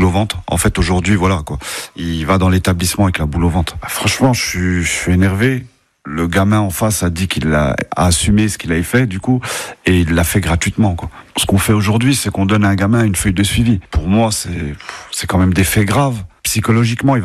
au ventre. En fait, aujourd'hui, voilà, quoi. Il va dans l'établissement avec la boule au ventre. Franchement, je suis énervé. Le gamin en face a dit qu'il a assumé ce qu'il avait fait, du coup, et il l'a fait gratuitement, quoi. Ce qu'on fait aujourd'hui, c'est qu'on donne à un gamin une feuille de suivi. Pour moi, c'est quand même des faits graves. Psychologiquement,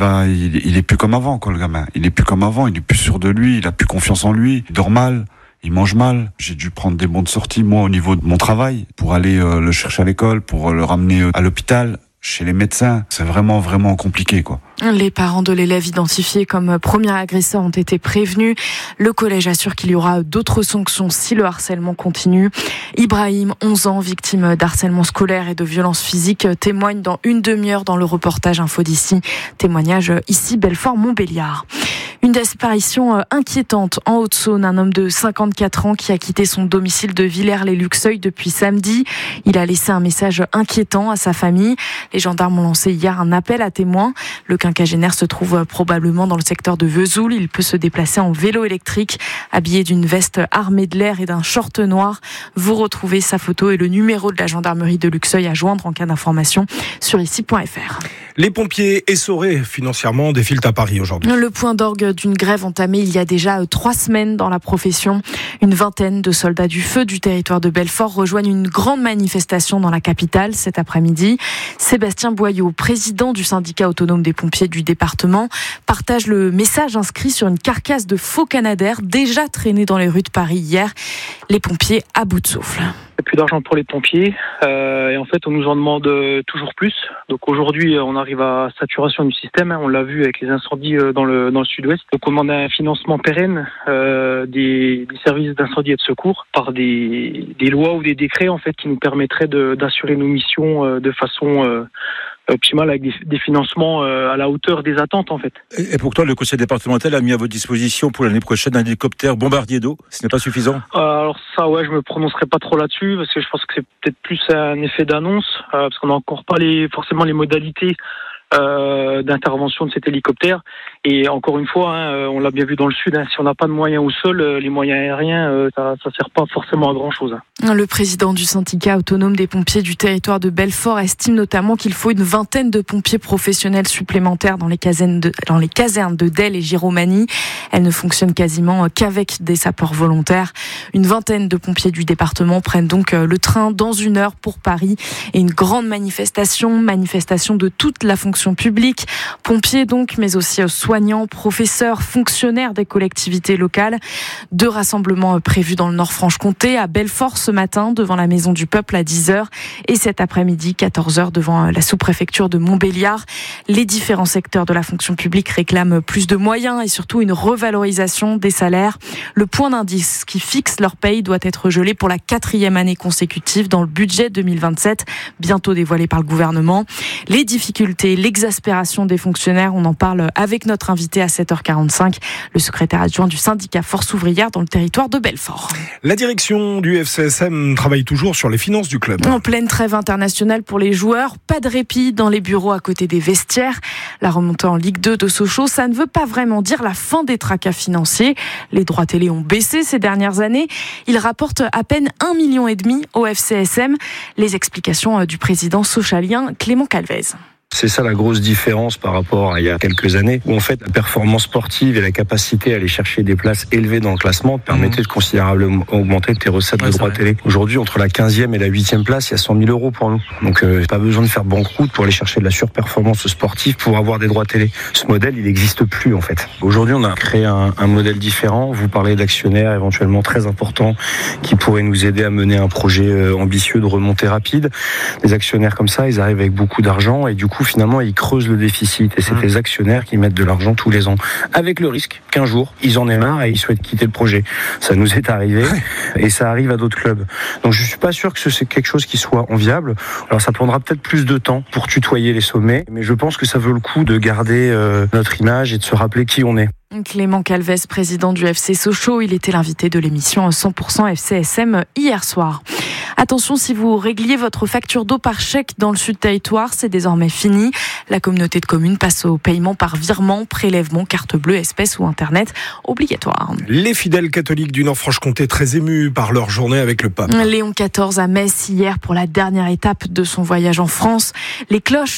il est plus comme avant, quoi, le gamin. Il est plus comme avant, il est plus sûr de lui, il a plus confiance en lui, il dort mal. Il mange mal. J'ai dû prendre des bons de sortie, moi, au niveau de mon travail, pour aller le chercher à l'école, pour le ramener à l'hôpital, chez les médecins. C'est vraiment, vraiment compliqué, quoi. Les parents de l'élève identifié comme premier agresseur ont été prévenus. Le collège assure qu'il y aura d'autres sanctions si le harcèlement continue. Ibrahim, 11 ans, victime d'harcèlement scolaire et de violences physiques, témoigne dans une demi-heure dans le reportage Info d'ici. Témoignage ici, Belfort-Montbéliard. Une disparition inquiétante en Haute-Saône. Un homme de 54 ans qui a quitté son domicile de Villers-les-Luxeuil depuis samedi. Il a laissé un message inquiétant à sa famille. Les gendarmes ont lancé hier un appel à témoins. Le quinquagénaire se trouve probablement dans le secteur de Vesoul. Il peut se déplacer en vélo électrique, habillé d'une veste armée de l'air et d'un short noir. Vous retrouvez sa photo et le numéro de la gendarmerie de Luxeuil à joindre en cas d'information sur ici.fr. Les pompiers essorés financièrement défilent à Paris aujourd'hui. Le point d'orgue d'une grève entamée il y a déjà 3 semaines dans la profession. Une vingtaine de soldats du feu du territoire de Belfort rejoignent une grande manifestation dans la capitale cet après-midi. Sébastien Boyau, président du syndicat autonome des pompiers du département, partage le message inscrit sur une carcasse de faux Canadair déjà traînée dans les rues de Paris hier. Les pompiers à bout de souffle. Il n'y a plus d'argent pour les pompiers et en fait on nous en demande toujours plus. Donc aujourd'hui on arrive à saturation du système, on l'a vu avec les incendies dans le sud-ouest. Donc on demande un financement pérenne des services d'incendie et de secours par des lois ou des décrets en fait qui nous permettraient d'assurer nos missions de façon optimale avec des financements à la hauteur des attentes en fait. Et pourtant le conseil départemental a mis à votre disposition pour l'année prochaine un hélicoptère bombardier d'eau. Ce n'est pas suffisant? Alors ça je me prononcerai pas trop là-dessus parce que je pense que c'est peut-être plus un effet d'annonce parce qu'on n'a encore pas forcément les modalités d'intervention de cet hélicoptère et encore une fois on l'a bien vu dans le sud, si on n'a pas de moyens au sol, les moyens aériens ça sert pas forcément à grand chose. Le président du syndicat autonome des pompiers du territoire de Belfort estime notamment qu'il faut une vingtaine de pompiers professionnels supplémentaires dans les casernes de Delle et Giromagny. Elles ne fonctionnent quasiment qu'avec des sapeurs volontaires. Une vingtaine de pompiers du département prennent donc le train dans 1 heure pour Paris et une grande manifestation de toute la fonction publique, pompiers donc, mais aussi soignants, professeurs, fonctionnaires des collectivités locales. 2 rassemblements prévus dans le Nord-Franche-Comté, à Belfort ce matin devant la Maison du Peuple à 10h et cet après-midi 14h devant la sous-préfecture de Montbéliard. Les différents secteurs de la fonction publique réclament plus de moyens et surtout une revalorisation des salaires. Le point d'indice qui fixe leur paye doit être gelé pour la 4e année consécutive dans le budget 2027, bientôt dévoilé par le gouvernement. Les difficultés, l'exaspération des fonctionnaires, on en parle avec notre invité à 7h45, le secrétaire adjoint du syndicat Force ouvrière dans le territoire de Belfort. La direction du FCSM travaille toujours sur les finances du club. En pleine trêve internationale pour les joueurs, pas de répit dans les bureaux à côté des vestiaires. La remontée en Ligue 2 de Sochaux, ça ne veut pas vraiment dire la fin des tracas financiers. Les droits télé ont baissé ces dernières années. Ils rapportent à peine 1,5 million au FCSM. Les explications du président sochalien Clément Calvez. C'est ça la grosse différence par rapport à il y a quelques années, où en fait la performance sportive et la capacité à aller chercher des places élevées dans le classement permettaient de considérablement augmenter tes recettes de droits télé. Aujourd'hui, entre la 15e et la 8e place, il y a 100 000 euros pour nous. Donc pas besoin de faire banqueroute pour aller chercher de la surperformance sportive pour avoir des droits télé. Ce modèle, il n'existe plus en fait. Aujourd'hui, on a créé un modèle différent. Vous parlez d'actionnaires éventuellement très importants qui pourraient nous aider à mener un projet ambitieux de remontée rapide. Des actionnaires comme ça, ils arrivent avec beaucoup d'argent et du coup, finalement, ils creusent le déficit et c'est les actionnaires qui mettent de l'argent tous les ans. Avec le risque qu'un jour, ils en aient marre et ils souhaitent quitter le projet. Ça nous est arrivé et ça arrive à d'autres clubs. Donc je suis pas sûr que c'est quelque chose qui soit enviable. Alors ça prendra peut-être plus de temps pour tutoyer les sommets, mais je pense que ça vaut le coup de garder notre image et de se rappeler qui on est. Clément Calvez, président du FC Sochaux, il était l'invité de l'émission 100% FCSM hier soir. Attention, si vous régliez votre facture d'eau par chèque dans le Sud-Territoire, c'est désormais fini. La communauté de communes passe au paiement par virement, prélèvement, carte bleue, espèce ou Internet obligatoire. Les fidèles catholiques du Nord-Franche-Comté très émus par leur journée avec le pape. Léon XIV à Metz hier pour la dernière étape de son voyage en France. Les cloches